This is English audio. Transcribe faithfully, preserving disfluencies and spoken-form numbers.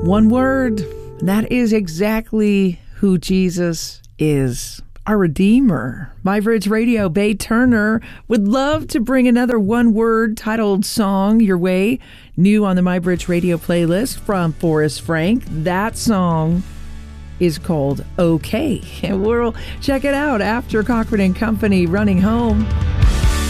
One word. That is exactly who Jesus is. Our Redeemer. MyBridge Radio, Bay Turner would love to bring another one-word titled song your way. New on the MyBridge Radio playlist from Forrest Frank. That song is called Okay. And we'll check it out after Cochran and Company Running Home.